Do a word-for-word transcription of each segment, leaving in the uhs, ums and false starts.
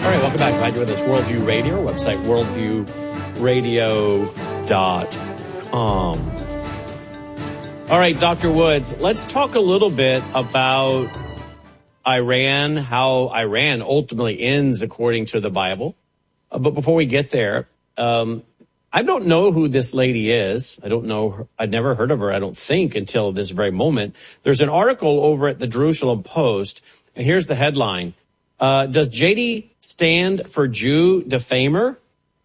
All right, welcome back. Glad you're with us. Worldview Radio, website worldview radio dot com. All right, Doctor Woods, let's talk a little bit about Iran, how Iran ultimately ends according to the Bible. Uh, but before we get there, um, I don't know who this lady is. I don't know. Her. I'd never heard of her, I don't think, until this very moment. There's an article over at the Jerusalem Post, and here's the headline. Uh, does J D stand for Jew defamer?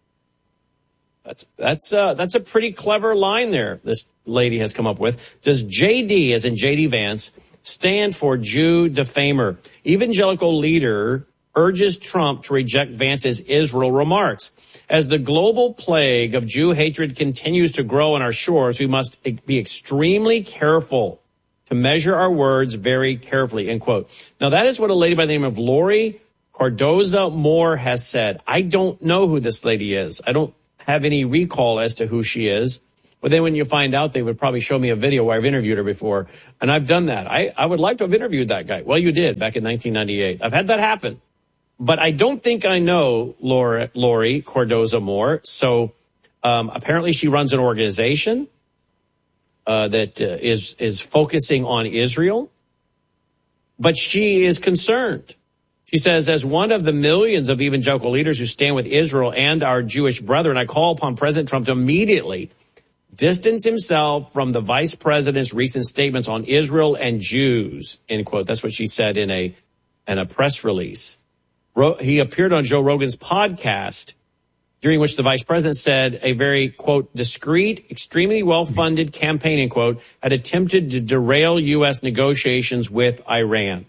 That's that's uh, that's a pretty clever line there. This lady has come up with. Does J D, as in J D Vance, stand for Jew defamer? Evangelical leader urges Trump to reject Vance's Israel remarks. As the global plague of Jew hatred continues to grow on our shores, we must be extremely careful to measure our words very carefully, end quote. Now, that is what a lady by the name of Lori Cardoza Moore has said. I don't know who this lady is. I don't have any recall as to who she is. But then when you find out, they would probably show me a video where I've interviewed her before. And I've done that. I, I would like to have interviewed that guy. Well, you did back in nineteen ninety-eight. I've had that happen. But I don't think I know Lori, Lori Cardoza Moore. So um, apparently she runs an organization Uh, that uh, is is focusing on Israel, but she is concerned. She says, as one of the millions of evangelical leaders who stand with Israel and our Jewish brethren, I call upon President Trump to immediately distance himself from the vice president's recent statements on Israel and Jews, end quote. That's what she said in a in a press release. Ro- he appeared on Joe Rogan's podcast, during which the vice president said a very, quote, discreet, extremely well-funded campaign, end quote, had attempted to derail U S negotiations with Iran.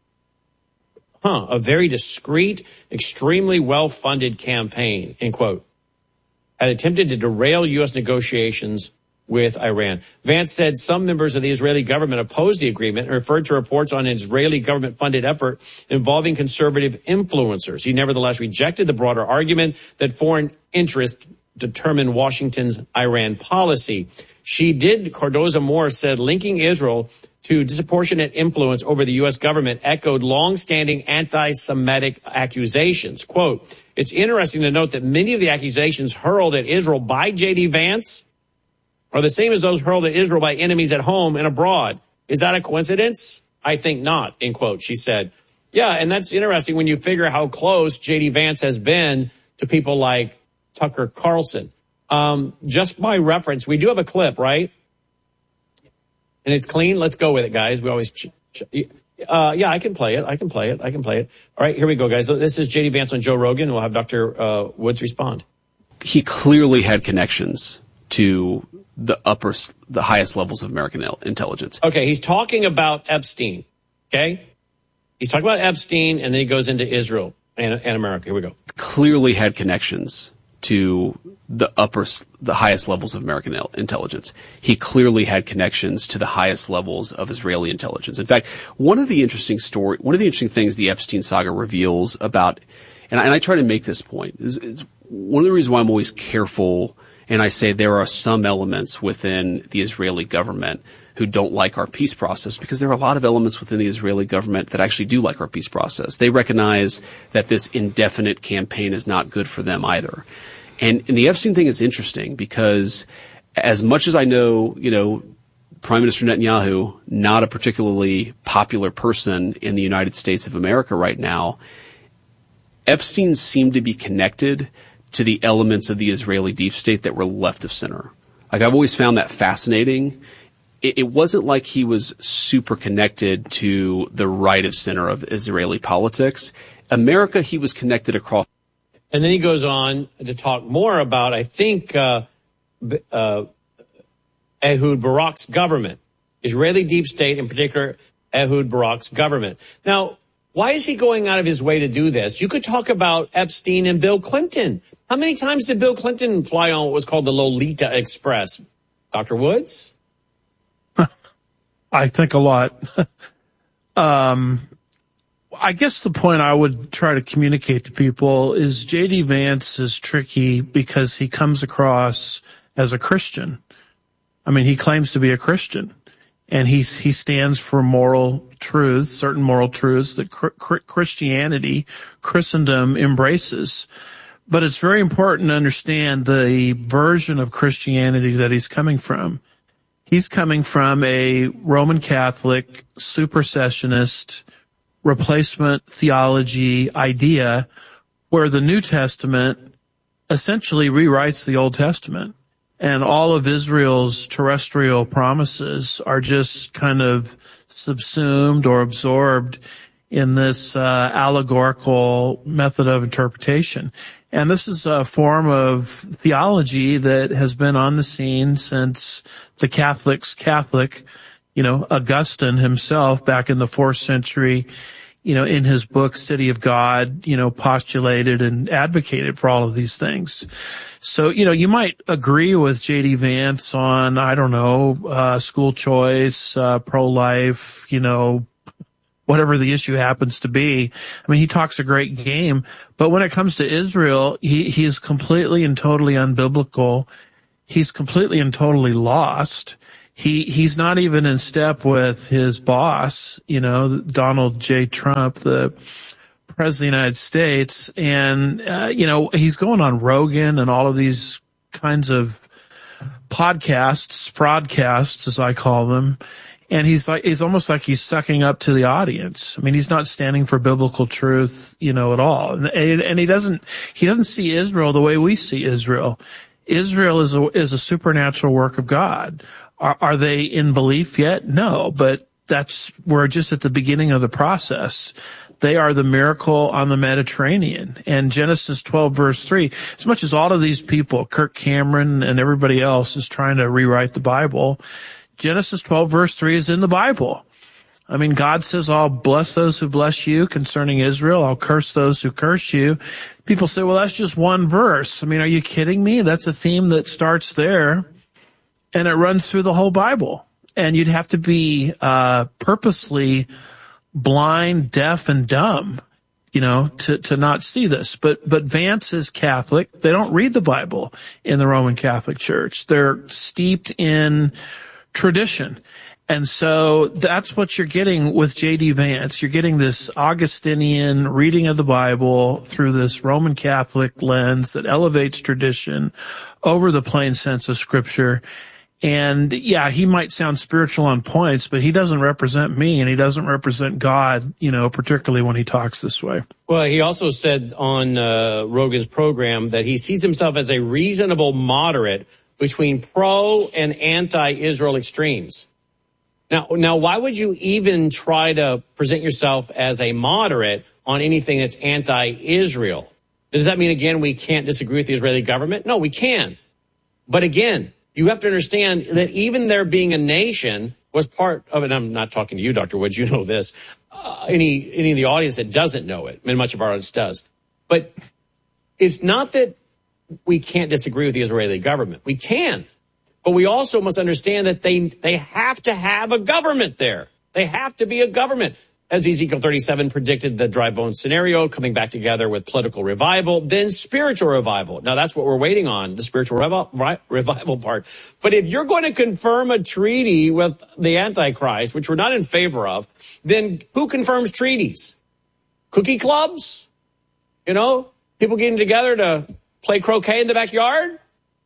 Huh, a very discreet, extremely well-funded campaign, end quote, had attempted to derail U S negotiations with Iran. Vance said some members of the Israeli government opposed the agreement and referred to reports on an Israeli government-funded effort involving conservative influencers. He nevertheless rejected the broader argument that foreign interests determine Washington's Iran policy. She did, Cardoza Moore said, linking Israel to disproportionate influence over the U S government echoed long-standing anti-Semitic accusations. Quote, it's interesting to note that many of the accusations hurled at Israel by J D Vance are the same as those hurled at Israel by enemies at home and abroad. Is that a coincidence? I think not, end quote, she said. Yeah, and that's interesting when you figure how close J D Vance has been to people like Tucker Carlson. Um, just by reference, we do have a clip, right? And it's clean. Let's go with it, guys. We always, ch- ch- uh, yeah, I can play it. I can play it. I can play it. All right, here we go, guys. This is J D Vance on Joe Rogan. We'll have Doctor Uh, Woods respond. He clearly had connections to the upper, the highest levels of American intelligence. Okay, he's talking about Epstein, okay? He's talking about Epstein, and then he goes into Israel and, and America. Here we go. Clearly had connections to the upper, the highest levels of American intelligence. He clearly had connections to the highest levels of Israeli intelligence. In fact, one of the interesting story, one of the interesting things the Epstein saga reveals about, and I, and I try to make this point, is, is one of the reasons why I'm always careful. And I say there are some elements within the Israeli government who don't like our peace process, because there are a lot of elements within the Israeli government that actually do like our peace process. They recognize that this indefinite campaign is not good for them either. And, and the Epstein thing is interesting because as much as I know, you know, Prime Minister Netanyahu, not a particularly popular person in the United States of America right now, Epstein seemed to be connected to the elements of the Israeli deep state that were left of center. Like, I've always found that fascinating. It, it wasn't like he was super connected to the right of center of Israeli politics. America, he was connected across. And then he goes on to talk more about, I think, uh, uh, Ehud Barak's government, Israeli deep state, in particular, Ehud Barak's government. Now, why is he going out of his way to do this? You could talk about Epstein and Bill Clinton. How many times did Bill Clinton fly on what was called the Lolita Express? Doctor Woods? I think a lot. um, I guess the point I would try to communicate to people is J D Vance is tricky because he comes across as a Christian. I mean, he claims to be a Christian. and he he stands for moral truths, certain moral truths that Christianity, Christendom embraces. But it's very important to understand the version of Christianity that he's coming from. He's coming from a Roman Catholic, supersessionist, replacement theology idea where the New Testament essentially rewrites the Old Testament. And all of Israel's terrestrial promises are just kind of subsumed or absorbed in this uh, allegorical method of interpretation. And this is a form of theology that has been on the scene since the Catholics' Catholic, you know, Augustine himself back in the fourth century, you know, in his book, City of God, you know, postulated and advocated for all of these things. So, you know, you might agree with J D Vance on, I don't know, uh, school choice, uh, pro-life, you know, whatever the issue happens to be. I mean, he talks a great game, but when it comes to Israel, he, he is completely and totally unbiblical. He's completely and totally lost. He, he's not even in step with his boss, you know, Donald J. Trump, the president of the United States. And, uh, you know, he's going on Rogan and all of these kinds of podcasts, broadcasts, as I call them. And he's like, he's almost like he's sucking up to the audience. I mean, he's not standing for biblical truth, you know, at all. And, and he doesn't, he doesn't see Israel the way we see Israel. Israel is a, is a supernatural work of God. Are, are they in belief yet? No, but that's, we're just at the beginning of the process. They are the miracle on the Mediterranean. And Genesis twelve verse three, as much as all of these people, Kirk Cameron and everybody else is trying to rewrite the Bible, Genesis twelve verse three is in the Bible. I mean, God says, I'll bless those who bless you concerning Israel. I'll curse those who curse you. People say, well, that's just one verse. I mean, are you kidding me? That's a theme that starts there and it runs through the whole Bible. And you'd have to be, uh, purposely blind, deaf, and dumb, you know, to, to not see this. But, but Vance is Catholic. They don't read the Bible in the Roman Catholic Church. They're steeped in tradition. And so that's what you're getting with J D Vance. You're getting this Augustinian reading of the Bible through this Roman Catholic lens that elevates tradition over the plain sense of Scripture. And yeah, he might sound spiritual on points, but he doesn't represent me and he doesn't represent God, you know, particularly when he talks this way. Well, he also said on uh, Rogan's program that he sees himself as a reasonable moderate between pro and anti-Israel extremes. Now, now, why would you even try to present yourself as a moderate on anything that's anti-Israel? Does that mean, again, we can't disagree with the Israeli government? No, we can. But again, you have to understand that even there being a nation was part of it. I'm not talking to you, Doctor Woods. You know this. Uh, any, any of the audience that doesn't know it, and much of our audience does. But it's not that we can't disagree with the Israeli government. We can. But we also must understand that they they have to have a government there. They have to be a government. As Ezekiel thirty-seven predicted, the dry bone scenario, coming back together with political revival, then spiritual revival. Now, that's what we're waiting on, the spiritual revi- revival part. But if you're going to confirm a treaty with the Antichrist, which we're not in favor of, then who confirms treaties? Cookie clubs? You know, people getting together to play croquet in the backyard?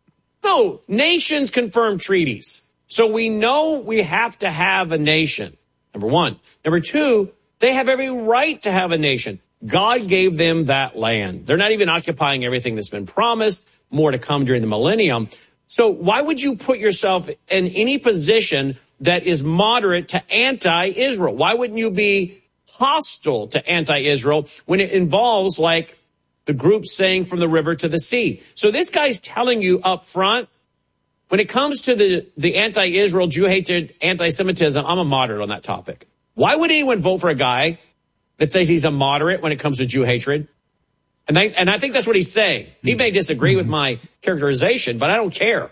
No, nations confirm treaties. So we know we have to have a nation, number one. Number two, they have every right to have a nation. God gave them that land. They're not even occupying everything that's been promised, more to come during the millennium. So why would you put yourself in any position that is moderate to anti-Israel? Why wouldn't you be hostile to anti-Israel when it involves, like, the group saying from the river to the sea? So this guy's telling you up front, when it comes to the, the anti-Israel, Jew-hatred, anti-Semitism, I'm a moderate on that topic. Why would anyone vote for a guy that says he's a moderate when it comes to Jew-hatred? And, they, and I think that's what he's saying. He may disagree with my characterization, but I don't care.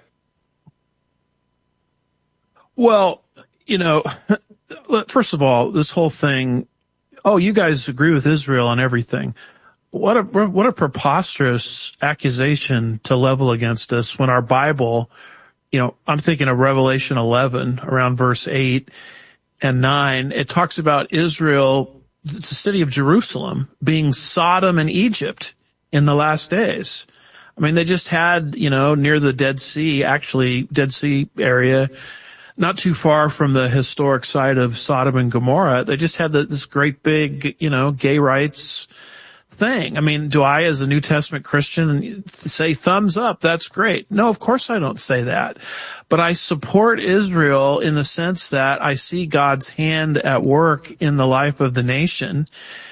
Well, you know, first of all, this whole thing, oh, you guys agree with Israel on everything. What a, what a preposterous accusation to level against us when our Bible, you know, I'm thinking of Revelation eleven around verse eight and nine. It talks about Israel, the city of Jerusalem, being Sodom and Egypt in the last days. I mean, they just had, you know, near the Dead Sea, actually Dead Sea area, not too far from the historic site of Sodom and Gomorrah. They just had the, this great big, you know, gay rights thing. I mean, do I, as a New Testament Christian, say thumbs up? That's great. No, of course I don't say that. But I support Israel in the sense that I see God's hand at work in the life of the nation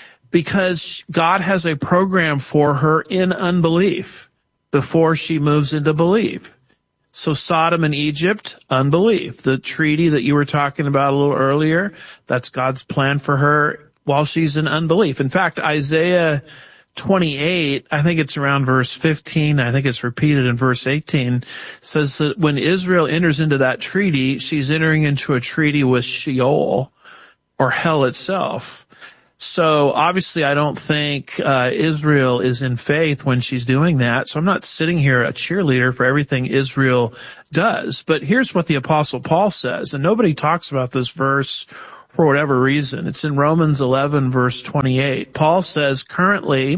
because God has a program for her in unbelief before she moves into belief. So Sodom and Egypt, unbelief. The treaty that you were talking about a little earlier, that's God's plan for her while she's in unbelief. In fact, Isaiah twenty-eight, I think it's around verse fifteen, I think it's repeated in verse eighteen, says that when Israel enters into that treaty, she's entering into a treaty with Sheol, or hell itself. So obviously I don't think uh Israel is in faith when she's doing that. So I'm not sitting here a cheerleader for everything Israel does. But here's what the Apostle Paul says, and nobody talks about this verse for whatever reason. It's in Romans eleven, verse twenty-eight. Paul says, currently,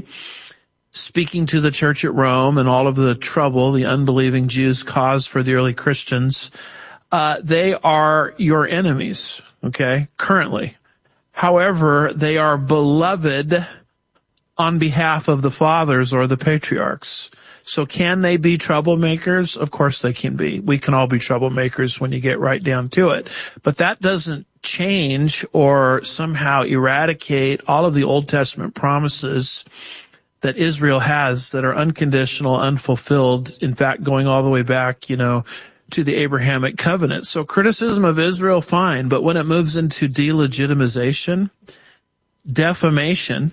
speaking to the church at Rome and all of the trouble the unbelieving Jews caused for the early Christians, uh they are your enemies, okay, currently. However, they are beloved on behalf of the fathers or the patriarchs. So can they be troublemakers? Of course they can be. We can all be troublemakers when you get right down to it. But that doesn't change or somehow eradicate all of the Old Testament promises that Israel has that are unconditional, unfulfilled, in fact, going all the way back, you know, to the Abrahamic covenant. So criticism of Israel, fine, but when it moves into delegitimization, defamation,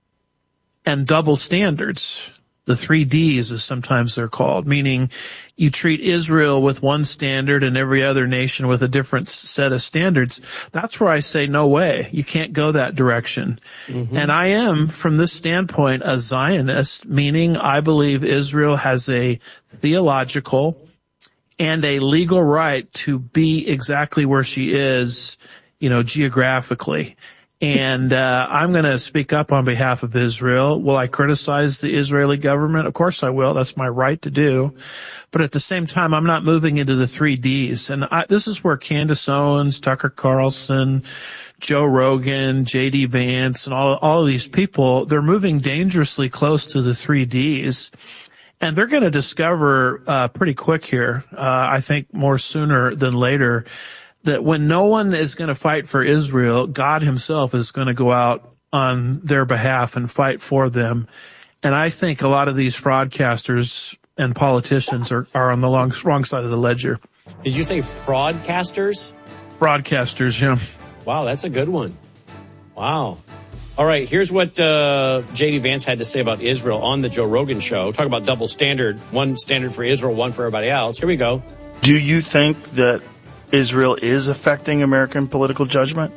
and double standards, the three Ds as sometimes they're called, meaning you treat Israel with one standard and every other nation with a different set of standards, that's where I say, no way, you can't go that direction. Mm-hmm. And I am, from this standpoint, a Zionist, meaning I believe Israel has a theological and a legal right to be exactly where she is, you know, geographically. And uh I'm going to speak up on behalf of Israel. Will I criticize the Israeli government? Of course I will. That's my right to do. But at the same time, I'm not moving into the three Ds. And I, this is where Candace Owens, Tucker Carlson, Joe Rogan, J D Vance, and all, all of these people, they're moving dangerously close to the three Ds. And they're going to discover uh pretty quick here, uh I think more sooner than later, that when no one is going to fight for Israel, God himself is going to go out on their behalf and fight for them. And I think a lot of these fraudcasters and politicians are, are on the long, wrong side of the ledger. Did you say fraudcasters? Broadcasters, yeah. Wow, that's a good one. Wow. All right, here's what uh, J D Vance had to say about Israel on the Joe Rogan show. Talk about double standard. One standard for Israel, one for everybody else. Here we go. Do you think that Israel is affecting American political judgment?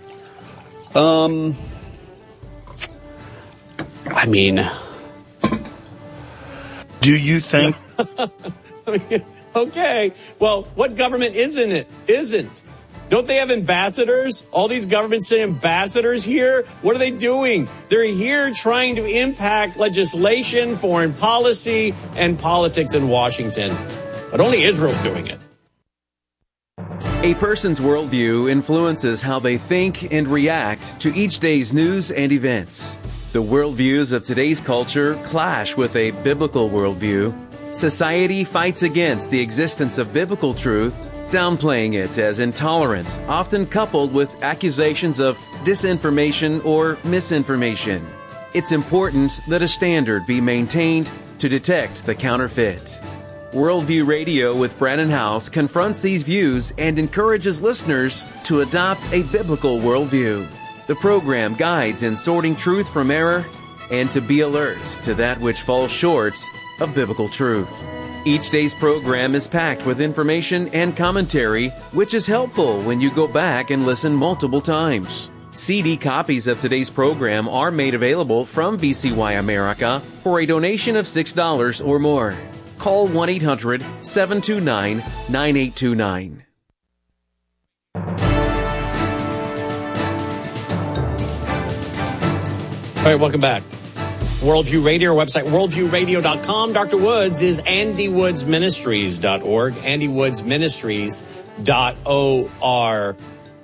Um, I mean, do you think? I mean, okay. Well, what government isn't it? Isn't? Don't they have ambassadors? All these governments send ambassadors here. What are they doing? They're here trying to impact legislation, foreign policy, and politics in Washington. But only Israel's doing it. A person's worldview influences how they think and react to each day's news and events. The worldviews of today's culture clash with a biblical worldview. Society fights against the existence of biblical truth, downplaying it as intolerant, often coupled with accusations of disinformation or misinformation. It's important that a standard be maintained to detect the counterfeit. Worldview Radio with Brannon Howse confronts these views and encourages listeners to adopt a biblical worldview. The program guides in sorting truth from error and to be alert to that which falls short of biblical truth. Each day's program is packed with information and commentary, which is helpful when you go back and listen multiple times. C D copies of today's program are made available from V C Y America for a donation of six dollars or more. call one eight hundred seven two nine nine eight two nine. All right, welcome back. Worldview Radio, our website, worldview radio dot com. Doctor Woods is andy woods ministries dot org, andy woods ministries dot org.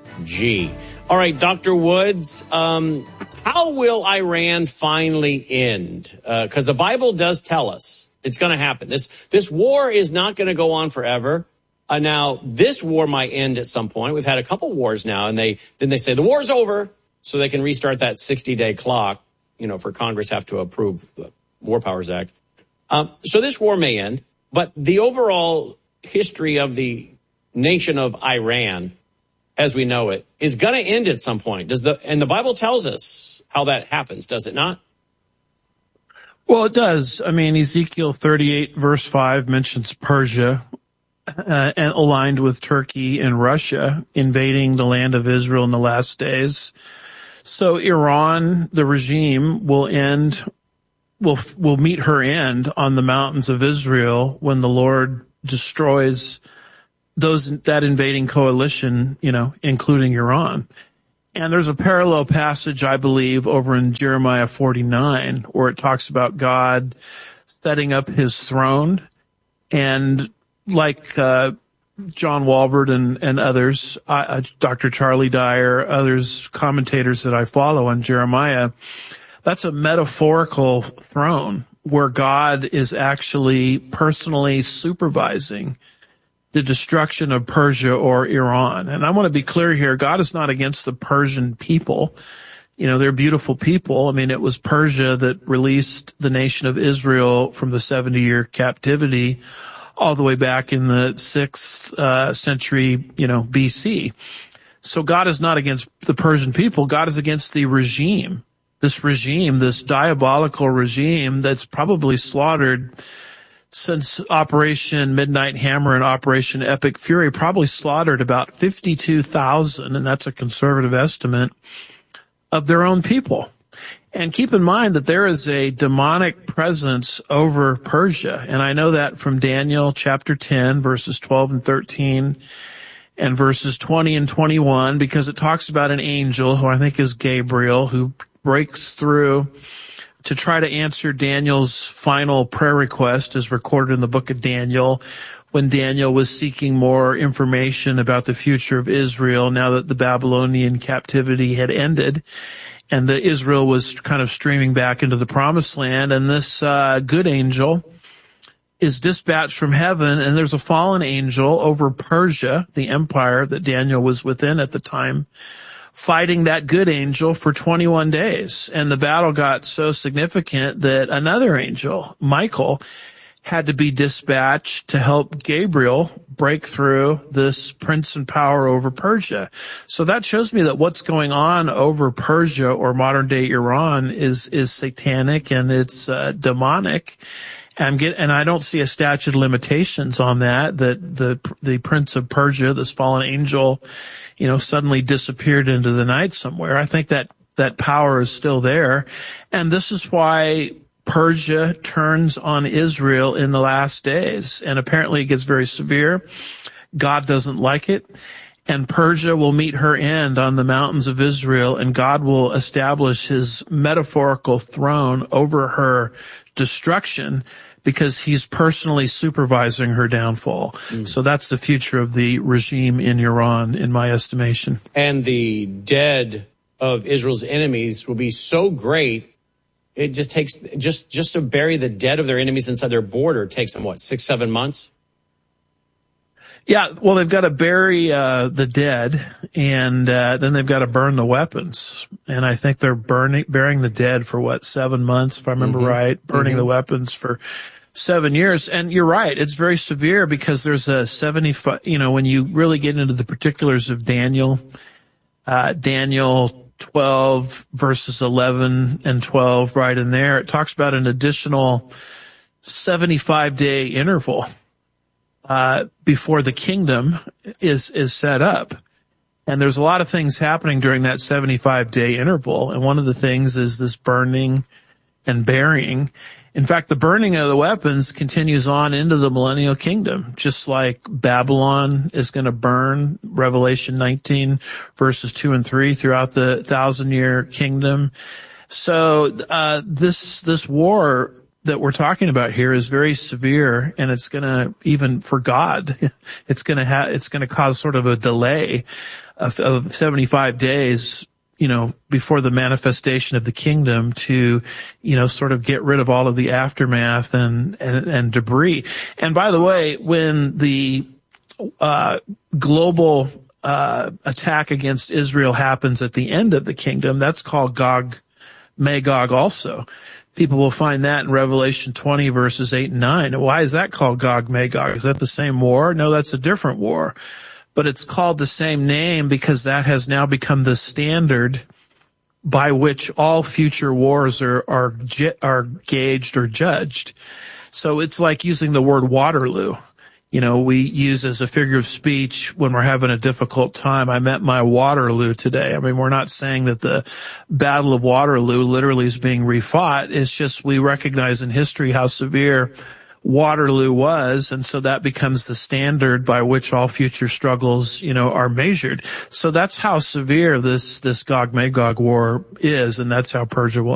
All right, Doctor Woods, um, how will Iran finally end? Because uh, the Bible does tell us it's going to happen. This this war is not going to go on forever. Uh, now, this war might end at some point. We've had a couple wars now, and they then they say the war's over, so they can restart that sixty-day clock, you know, for Congress have to approve the War Powers Act. Um, so this war may end, but the overall history of the nation of Iran, as we know it, is going to end at some point. Does the and the Bible tells us how that happens, does it not? Well, it does. I mean, Ezekiel thirty-eight, verse five mentions Persia, uh, and aligned with Turkey and Russia invading the land of Israel in the last days. So Iran, the regime, will end, will will meet her end on the mountains of Israel when the Lord destroys those that invading coalition, you know, including Iran. And there's a parallel passage, I believe, over in Jeremiah forty-nine, where it talks about God setting up his throne. And like uh, John Walvoord and, and others, uh, Doctor Charlie Dyer, others, commentators that I follow on Jeremiah, that's a metaphorical throne where God is actually personally supervising the destruction of Persia or Iran. And I want to be clear here, God is not against the Persian people. You know, they're beautiful people. I mean, it was Persia that released the nation of Israel from the seventy-year captivity all the way back in the sixth uh, century, you know, B C. So God is not against the Persian people. God is against the regime. This regime, this diabolical regime that's probably slaughtered since Operation Midnight Hammer and Operation Epic Fury, probably slaughtered about fifty-two thousand, and that's a conservative estimate, of their own people. And keep in mind that there is a demonic presence over Persia. And I know that from Daniel chapter ten, verses twelve and thirteen, and verses twenty and twenty-one, because it talks about an angel, who I think is Gabriel, who breaks through to try to answer Daniel's final prayer request, as recorded in the book of Daniel, when Daniel was seeking more information about the future of Israel now that the Babylonian captivity had ended. And the Israel was kind of streaming back into the promised land. And this uh, good angel is dispatched from heaven, and there's a fallen angel over Persia, the empire that Daniel was within at the time, fighting that good angel for twenty-one days. And the battle got so significant that another angel, Michael, had to be dispatched to help Gabriel break through this prince and power over Persia. So that shows me that what's going on over Persia or modern day Iran is, is satanic and it's uh, demonic. And I'm get, and I don't see a statute of limitations on that, that the, the prince of Persia, this fallen angel, you know, suddenly disappeared into the night somewhere. I think that, that power is still there. And this is why Persia turns on Israel in the last days. And apparently it gets very severe. God doesn't like it. And Persia will meet her end on the mountains of Israel, and God will establish his metaphorical throne over her destruction because he's personally supervising her downfall. Mm. So that's the future of the regime in Iran, in my estimation. And the dead of Israel's enemies will be so great, it just takes, just, just to bury the dead of their enemies inside their border takes them, what, six, seven months? Yeah, well, they've got to bury uh, the dead, and uh, then they've got to burn the weapons. And I think they're burning, burying the dead for, what, seven months, if I remember mm-hmm. right, burning mm-hmm. the weapons for seven years. And you're right, it's very severe because there's a seventy-five, you know, when you really get into the particulars of Daniel, uh, Daniel twelve, verses eleven and twelve, right in there, it talks about an additional seventy-five day interval uh before the kingdom is is set up. And there's a lot of things happening during that seventy-five day interval, and one of the things is this burning and burying. In fact, the burning of the weapons continues on into the millennial kingdom, just like Babylon is going to burn, Revelation nineteen verses two and three, throughout the thousand year kingdom. So, uh, this, this war that we're talking about here is very severe, and it's going to, even for God, it's going to have, it's going to cause sort of a delay of, of seventy-five days, you know, before the manifestation of the kingdom to, you know, sort of get rid of all of the aftermath and, and, and debris. And by the way, when the, uh, global, uh, attack against Israel happens at the end of the kingdom, that's called Gog, Magog also. People will find that in Revelation twenty verses eight and nine. Why is that called Gog, Magog? Is that the same war? No, that's a different war. But it's called the same name because that has now become the standard by which all future wars are, are, are gauged or judged. So it's like using the word Waterloo. You know, we use as a figure of speech when we're having a difficult time. I met my Waterloo today. I mean, we're not saying that the Battle of Waterloo literally is being refought. It's just we recognize in history how severe Waterloo was, and so that becomes the standard by which all future struggles, you know, are measured. So that's how severe this, this Gog-Magog war is, and that's how Persia will